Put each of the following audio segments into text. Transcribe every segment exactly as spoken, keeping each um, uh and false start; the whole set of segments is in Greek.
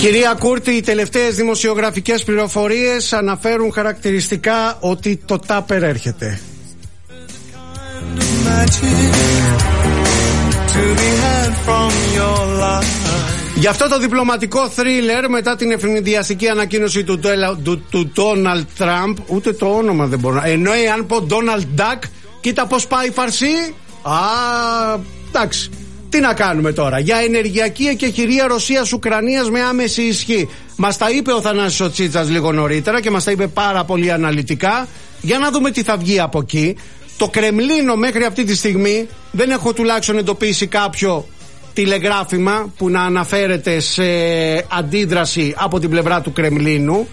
Κυρία Κούρτη, οι τελευταίες δημοσιογραφικές πληροφορίες αναφέρουν χαρακτηριστικά ότι το τάπερ έρχεται. Γι' αυτό το διπλωματικό θρίλερ, μετά την ευνηδιαστική ανακοίνωση του, του, του Donald Trump, ούτε το όνομα δεν μπορώ να... Ενώ αν πω Donald Duck, κοίτα πως πάει η φαρσή. Α, εντάξει. Τι να κάνουμε τώρα? Για ενεργειακή εκεχηρία Ρωσίας-Ουκρανίας με άμεση ισχύ. Μας τα είπε ο Θανάσης ο Τσίτσας λίγο νωρίτερα και μας τα είπε πάρα πολύ αναλυτικά. Για να δούμε τι θα βγει από εκεί. Το Κρεμλίνο μέχρι αυτή τη στιγμή, δεν έχω τουλάχιστον εντοπίσει κάποιο τηλεγράφημα που να αναφέρεται σε αντίδραση από την πλευρά του Κρεμλίνου.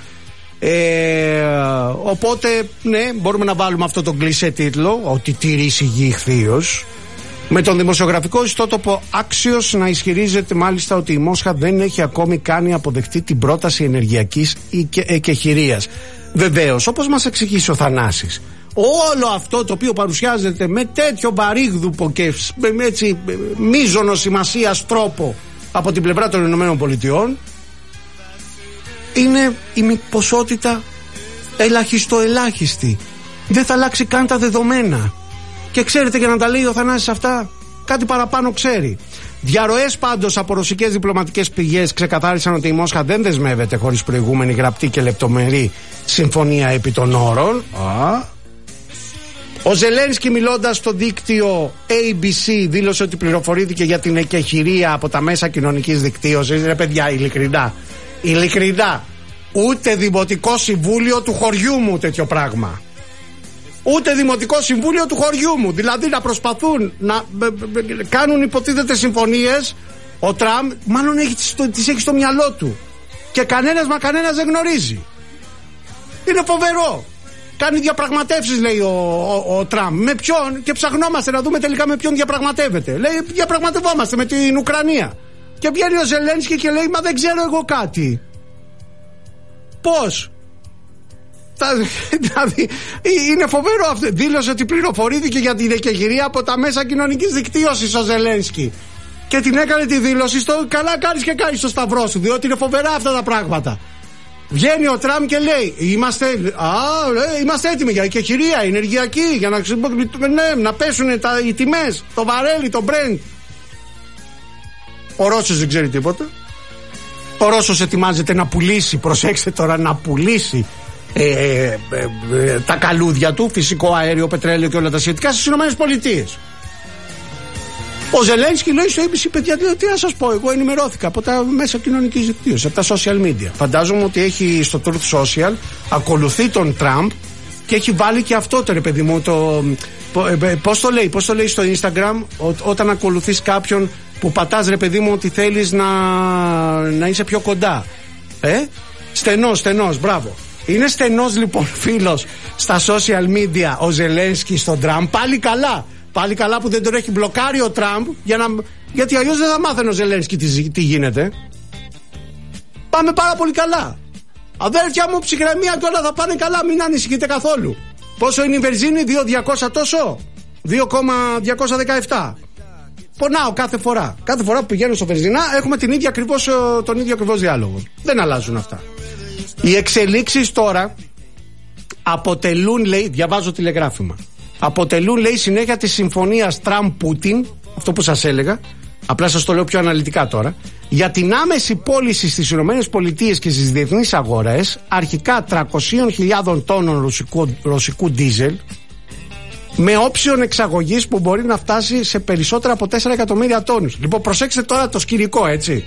Ε, οπότε ναι, μπορούμε να βάλουμε αυτό το κλισέ τίτλο, ότι τηρήσει γη ηχθείως, με τον δημοσιογραφικό ιστότοπο Άξιος να ισχυρίζεται μάλιστα ότι η Μόσχα δεν έχει ακόμη κάνει αποδεκτή την πρόταση ενεργειακής εκεχηρίας. Βεβαίως, όπως μας εξηγήσει ο Θανάσης, όλο αυτό το οποίο παρουσιάζεται με τέτοιο βαρύγδουπο και με έτσι μείζωνο σημασίας τρόπο από την πλευρά των Ηνωμένων Πολιτειών είναι η ποσότητα ελαχιστοελάχιστη. Δεν θα αλλάξει καν τα δεδομένα. Και ξέρετε, για να τα λέει ο Θανάσης αυτά, κάτι παραπάνω ξέρει. Διαρροές πάντως από ρωσικές διπλωματικές πηγές ξεκαθάρισαν ότι η Μόσχα δεν δεσμεύεται χωρίς προηγούμενη γραπτή και λεπτομερή συμφωνία επί των όρων. Α. Ο Ζελένσκι, μιλώντας στο δίκτυο έι μπι σι, δήλωσε ότι πληροφορήθηκε για την εκεχηρία από τα μέσα κοινωνικής δικτύωσης. Ρε παιδιά, ειλικρινά, ειλικρινά, ούτε δημοτικό συμβούλιο του χωριού μου τέτοιο πράγμα. Ούτε δημοτικό συμβούλιο του χωριού μου. Δηλαδή να προσπαθούν να κάνουν υποτίθεται συμφωνίες. Ο Τραμπ μάλλον έχει, τις έχει στο μυαλό του. Και κανένας μα κανένας δεν γνωρίζει. Είναι φοβερό. Κάνει διαπραγματεύσεις, λέει ο, ο, ο Τραμπ. Με ποιον? Και ψαχνόμαστε να δούμε τελικά με ποιον διαπραγματεύεται. Λέει, διαπραγματευόμαστε με την Ουκρανία. Και βγαίνει ο Ζελένσκι και λέει, μα δεν ξέρω εγώ κάτι. Πώς? Δηλαδή, είναι φοβερό αυτό. Δήλωσε ότι πληροφορήθηκε για την εκεχηρία από τα μέσα κοινωνικής δικτύωσης ο Ζελένσκι. Και την έκανε τη δήλωση στο καλά κάνεις και κάνεις στο σταυρό σου, διότι είναι φοβερά αυτά τα πράγματα. Βγαίνει ο Τραμπ και λέει, είμαστε, α, λέει, είμαστε έτοιμοι για εκεχηρία ενεργειακή, για να, ναι, να πέσουν τα, οι τιμές, το βαρέλι, το Brent. Ο Ρώσος δεν ξέρει τίποτα. Ο Ρώσος ετοιμάζεται να πουλήσει, προσέξτε τώρα, να πουλήσει Ε, ε, ε, ε, τα καλούδια του, φυσικό αέριο, πετρέλαιο και όλα τα σχετικά στις Ηνωμένες Πολιτείες. Ο Ζελένσκι λέει στο έι μπι σι, παιδιά, τι να σας πω, εγώ ενημερώθηκα από τα μέσα κοινωνικής δικτύωσης, από τα social media. Φαντάζομαι ότι έχει στο Truth Social, ακολουθεί τον Τραμπ και έχει βάλει και αυτό το, ρε παιδί μου, το, πώς το λέει, πώς το λέει στο Instagram, ό, όταν ακολουθείς κάποιον που πατάς, ρε παιδί μου, ότι θέλεις να, να είσαι πιο κοντά. Ε, στενός, στενός, μπράβο. Είναι στενός λοιπόν φίλος στα social media ο Ζελένσκι στον Τραμπ. Πάλι καλά. Πάλι καλά που δεν τον έχει μπλοκάρει ο Τραμπ, για να... γιατί αλλιώς δεν θα μάθαινε ο Ζελένσκι τι, τι γίνεται. Πάμε πάρα πολύ καλά. Αδέρφια μου, ψυχραιμία και όλα θα πάνε καλά, μην ανησυχείτε καθόλου. Πόσο είναι η βενζίνη? δύο χιλιάδες διακόσια τόσο? δύο χιλιάδες διακόσια δεκαεπτά. Πονάω κάθε φορά. Κάθε φορά που πηγαίνω στο βενζινά έχουμε την ίδια ακριβώς, τον ίδιο ακριβώς διάλογο. Δεν αλλάζουν αυτά. Οι εξελίξεις τώρα αποτελούν, λέει, διαβάζω τηλεγράφημα, αποτελούν, λέει, συνέχεια της συμφωνίας Τραμπ-Πούτιν, αυτό που σας έλεγα, απλά σας το λέω πιο αναλυτικά τώρα, για την άμεση πώληση στις Ηνωμένες Πολιτείες και στις διεθνείς αγορές αρχικά τριακόσιες χιλιάδες τόνων ρωσικού, ρωσικού ντίζελ, με όψιον εξαγωγής που μπορεί να φτάσει σε περισσότερα από τέσσερα εκατομμύρια τόνους. Λοιπόν, προσέξτε τώρα το σκηνικό, έτσι.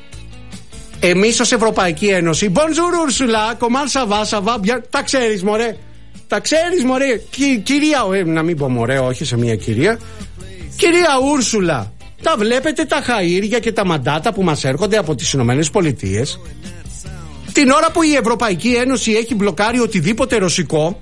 Εμείς ως Ευρωπαϊκή Ένωση, Bonjour Ursula, comment ça va, ça va bien, τα ξέρεις μωρέ, τα ξέρεις μωρέ, Κι, κυρία, ε, να μην πω μωρέ, όχι σε μια κυρία, κυρία Ούρσουλα, τα βλέπετε τα χαΐρια και τα μαντάτα που μας έρχονται από τις Ηνωμένες Πολιτείες, την ώρα που η Ευρωπαϊκή Ένωση έχει μπλοκάρει οτιδήποτε ρωσικό,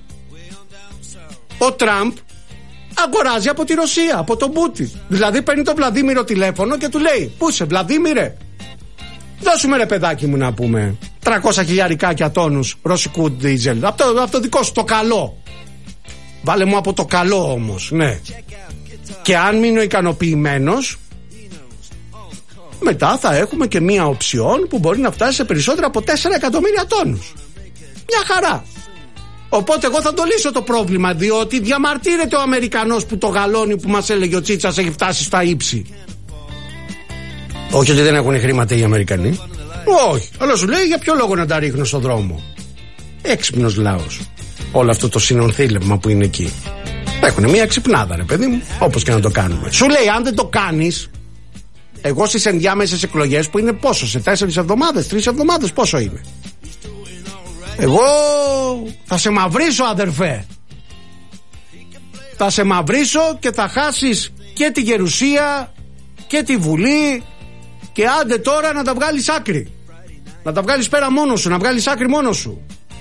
ο Τραμπ αγοράζει από τη Ρωσία, από τον Πούτιν. Δηλαδή παίρνει τον Βλαδίμηρο τηλέφωνο και του λέει, πού είσαι Βλαδίμηρε, δώσουμε ρε παιδάκι μου να πούμε τριακόσια χιλιάρικάκια τόνους ρωσικού ντίζελ από το, από το δικό σου το καλό. Βάλε μου από το καλό όμως, ναι. Και αν μείνω ικανοποιημένος, μετά θα έχουμε και μία οψιόν που μπορεί να φτάσει σε περισσότερα από τέσσερα εκατομμύρια τόνους. Μια χαρά. Οπότε εγώ θα το λύσω το πρόβλημα, διότι διαμαρτύρεται ο Αμερικανός που το γαλόνι που μας έλεγε ο Τσίτσας έχει φτάσει στα ύψη. Όχι ότι δεν έχουν χρήματα οι Αμερικανοί. Όχι, αλλά σου λέει για ποιο λόγο να τα ρίχνω στον δρόμο. Έξυπνος λαός. Όλο αυτό το συνονθήλευμα που είναι εκεί. Έχουν μια ξυπνάδα, ρε παιδί μου, όπως και να το κάνουμε. Σου λέει, αν δεν το κάνεις, εγώ στις ενδιάμεσες εκλογές που είναι πόσο, σε τέσσερις εβδομάδες, τρεις εβδομάδες, πόσο είναι. Εγώ θα σε μαυρίσω, αδερφέ. Θα σε μαυρίσω και θα χάσεις και τη Γερουσία και τη Βουλή. Και άντε τώρα να τα βγάλεις άκρη. Να τα βγάλεις πέρα μόνος σου, να βγάλεις άκρη μόνος σου.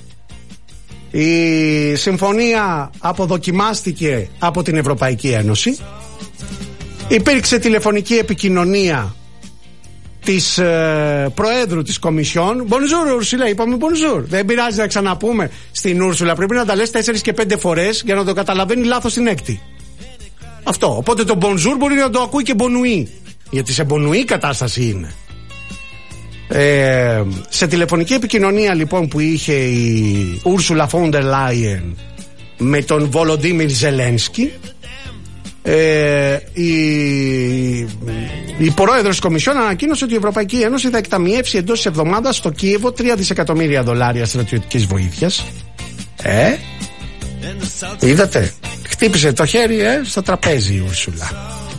Η συμφωνία αποδοκιμάστηκε από την Ευρωπαϊκή Ένωση. Υπήρξε τηλεφωνική επικοινωνία της ε, Προέδρου της Κομισιόν. Bonjour Ursula, είπαμε bonjour. Δεν πειράζει να ξαναπούμε στην Ούρσουλα. Πρέπει να τα λες τέσσερις και πέντε φορές για να το καταλαβαίνει λάθος την έκτη. Αυτό. Οπότε το bonjour μπορεί να το ακούει και bonnuit. Γιατί σε bonnuit κατάσταση είναι. Ε, σε τηλεφωνική επικοινωνία λοιπόν που είχε η Ursula von der Leyen με τον Volodymyr Zelensky, ε, η, η πρόεδρος της Κομισιόν ανακοίνωσε ότι η Ευρωπαϊκή Ένωση θα εκταμιεύσει εντός της εβδομάδας στο Κίεβο τρία δισεκατομμύρια δολάρια στρατιωτικής βοήθειας. Ε, είδατε, χτύπησε το χέρι ε, στο τραπέζι η Ursula.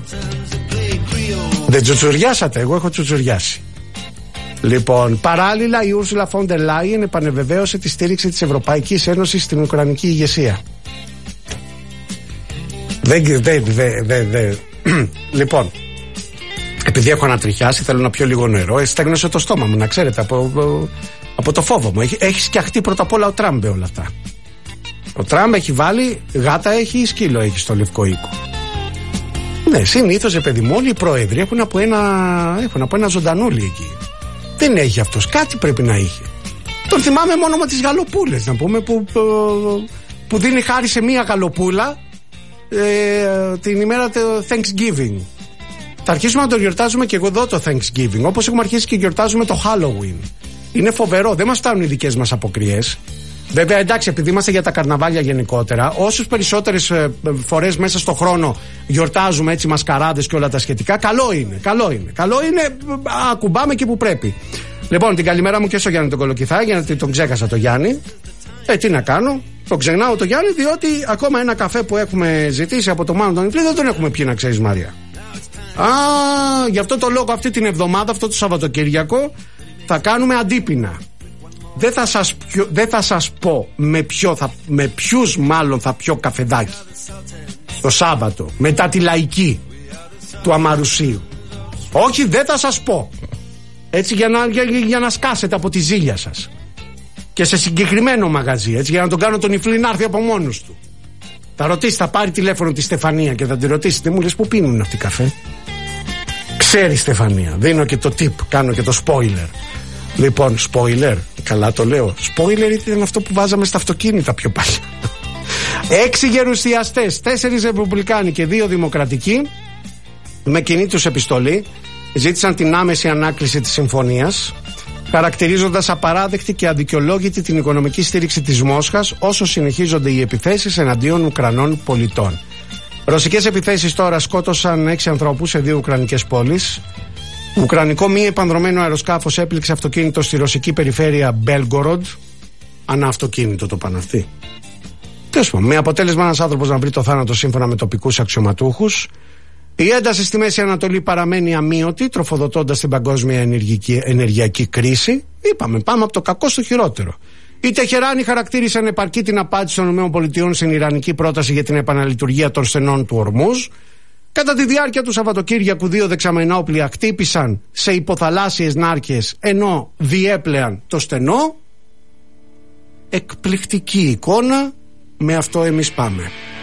Δεν τσουτσουριάσατε, εγώ έχω τσουτσουριάσει. Λοιπόν, παράλληλα η Ursula von der Leyen επανεβεβαίωσε τη στήριξη της Ευρωπαϊκής Ένωσης στην Ουκρανική ηγεσία. Δεν, δεν, δεν, δεν, δεν. Λοιπόν, επειδή έχω ανατριχιάσει, θέλω να πιω λίγο νερό. Στέγνωσε το στόμα μου, να ξέρετε, από, από το φόβο μου. Έχει, έχει σκιαχτεί πρώτα απ' όλα ο Τραμπ όλα αυτά. Ο Τραμπ έχει βάλει γάτα, έχει ή σκύλο έχει στο Λευκό Οίκο. Ναι, συνήθως, παιδί μου, όλοι οι πρόεδροι έχουν από ένα, έχουν από ένα ζωντανούλι εκεί. Δεν έχει αυτός, κάτι πρέπει να είχε. Τον θυμάμαι μόνο με τις γαλοπούλες, να πούμε, που, που, που δίνει χάρη σε μία γαλοπούλα ε, την ημέρα του Thanksgiving. Θα αρχίσουμε να το γιορτάζουμε και εγώ εδώ το Thanksgiving, όπως έχουμε αρχίσει και γιορτάζουμε το Halloween. Είναι φοβερό, δεν μας φτάνουν οι δικές μας αποκριές. Βέβαια, εντάξει, επειδή είμαστε για τα καρναβάλια γενικότερα, όσες περισσότερες φορές μέσα στο χρόνο γιορτάζουμε έτσι μασκαράδες και όλα τα σχετικά, καλό είναι. Καλό είναι. Καλό είναι, ακουμπάμε εκεί που πρέπει. Λοιπόν, την καλημέρα μου και στο Γιάννη τον Κολοκυθά, γιατί τον ξέχασα το Γιάννη. Ε, τι να κάνω, τον ξεχνάω το Γιάννη, διότι ακόμα ένα καφέ που έχουμε ζητήσει από το Μάνο τον Ιφλή δεν τον έχουμε πιει, να ξέρεις, Μαρία. Α, γι' αυτό το λόγο αυτή την εβδομάδα, αυτό το Σαββατοκύριακο, θα κάνουμε αντίπεινα. Δεν θα σας, πιω, δεν θα σας πω με, ποιο θα, με ποιους μάλλον θα πιω καφεδάκι το Σάββατο μετά τη λαϊκή του Αμαρουσίου. Όχι, δεν θα σας πω. Έτσι για να, για, για να σκάσετε από τη ζήλια σας. Και σε συγκεκριμένο μαγαζί, έτσι, για να τον κάνω τον Ιφλή να έρθει από μόνος του. Θα ρωτήσει, θα πάρει τηλέφωνο τη Στεφανία και θα τη ρωτήσει, τι μου λες, πού πίνουν αυτοί καφέ. Ξέρει, Στεφανία, δίνω και το tip, κάνω και το spoiler. Λοιπόν, spoiler, καλά το λέω. Spoiler ήταν αυτό που βάζαμε στα αυτοκίνητα πιο παλιά. Έξι γερουσιαστές, τέσσερις ρεπουμπλικάνοι και δύο δημοκρατικοί, με κοινή τους επιστολή, ζήτησαν την άμεση ανάκληση της συμφωνίας, χαρακτηρίζοντας απαράδεκτη και αδικαιολόγητη την οικονομική στήριξη της Μόσχας όσο συνεχίζονται οι επιθέσεις εναντίον Ουκρανών πολιτών. Ρωσικές επιθέσεις τώρα σκότωσαν έξι ανθρώπους σε δύο ουκρανικές πόλεις. Ουκρανικό μη επανδρωμένο αεροσκάφος έπληξε αυτοκίνητο στη ρωσική περιφέρεια Μπέλγκοροντ. Ανά αυτοκίνητο το πάνε αυτοί. Τέλος πάντων, με αποτέλεσμα ένας άνθρωπος να βρει το θάνατο σύμφωνα με τοπικούς αξιωματούχους. Η ένταση στη Μέση Ανατολή παραμένει αμείωτη, τροφοδοτώντας την παγκόσμια ενεργειακή, ενεργειακή κρίση. Είπαμε, πάμε από το κακό στο χειρότερο. Οι Τεχεράνοι χαρακτήρισαν επαρκή την απάντηση των ΗΠΑ στην ιρανική πρόταση για την επαναλειτουργία των στενών του Ορμούζ. Κατά τη διάρκεια του Σαββατοκύριακου, δύο δεξαμενόπλια χτύπησαν σε υποθαλάσσιες νάρκες ενώ διέπλεαν το στενό. Εκπληκτική εικόνα, με αυτό εμείς πάμε.